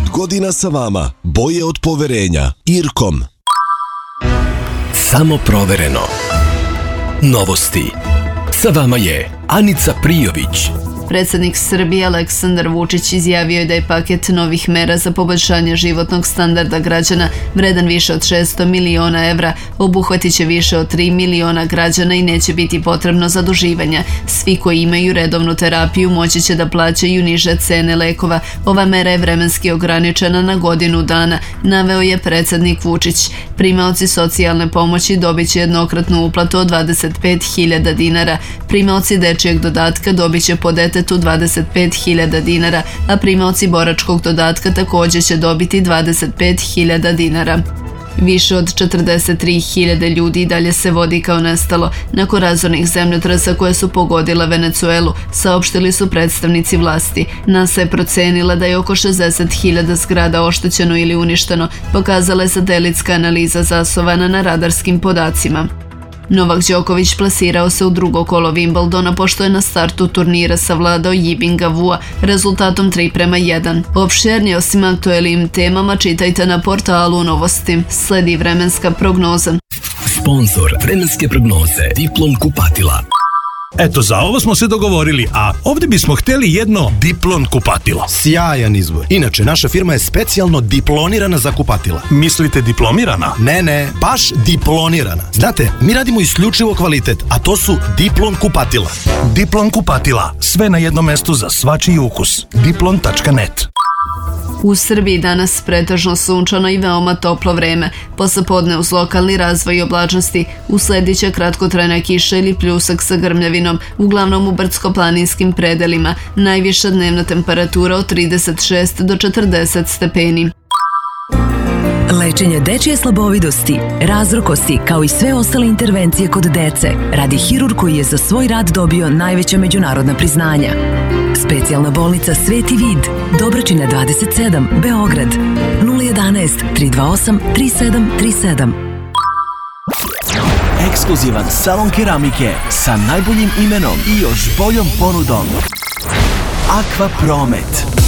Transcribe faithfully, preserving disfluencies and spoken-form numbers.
godina sa vama, boje od poverenja. Irkom. Samo provereno. Novosti. Sa vama je Anica Prijović. Predsjednik Srbije Aleksandar Vučić izjavio je da je paket novih mera za poboljšanje životnog standarda građana vredan više od šesto miliona evra, obuhvatit će više od tri miliona građana i neće biti potrebno zaduživanja. Svi koji imaju redovnu terapiju moći će da plaćaju niže cene lekova. Ova mera je vremenski ograničena na godinu dana, naveo je predsjednik Vučić. Primaoci socijalne pomoći dobit će jednokratnu uplatu od dvadeset pet hiljada dinara. Primaoci dečijeg dodatka dobit će po detetu dvadeset pet hiljada dinara, a primaoci boračkog dodatka također će dobiti dvadeset pet hiljada dinara. Više od četrdeset tri hiljade ljudi dalje se vodi kao nestalo nakon razornih zemljotresa koje su pogodile Venecuelu, saopštili su predstavnici vlasti. NASA je procenila da je oko šezdeset hiljada zgrada oštećeno ili uništeno, pokazala je satelitska analiza zasnovana na radarskim podacima. Novak Đoković plasirao se u drugo kolo Wimbledona pošto je na startu turnira savladao Yibinga Vua rezultatom tri prema jedan. Opširnije o svim aktuelnim temama čitajte na portalu Novosti. Sledi vremenska prognoza. Sponzor vremenske prognoze Diplon kupatila. Eto, za ovo smo se dogovorili, a ovdje bismo htjeli jedno Diplon kupatilo. Sjajan izbor. Inače, naša firma je specijalno diplonirana za kupatila. Mislite diplomirana? Ne, ne, baš diplonirana. Znate, mi radimo isključivo kvalitet, a to su Diplon kupatila. Diplon kupatila, sve na jednom mestu za svačiji ukus. diplon tačka net. U Srbiji danas pretežno sunčano i veoma toplo vreme. Poslepodne uz lokalni razvoj i oblačnosti usledit će kratkotrajna kiša ili pljusak sa grmljavinom, uglavnom u brdsko-planinskim predelima. Najviša dnevna temperatura od trideset šest do četrdeset stepeni. Lečenje dečije slabovidosti, razrokosti kao i sve ostale intervencije kod dece radi hirurg koji je za svoj rad dobio najveća međunarodna priznanja. Specijalna bolnica Sveti Vid, Dobračina dvadeset sedam, Beograd, nula jedanaest, tri dva osam, tri sedam tri sedam. Ekskluzivan salon keramike sa najboljim imenom i još boljom ponudom. Aqua Promet.